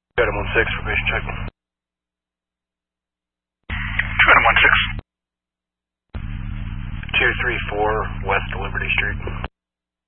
Item 16, formation check. Item 16. 234 West Liberty Street.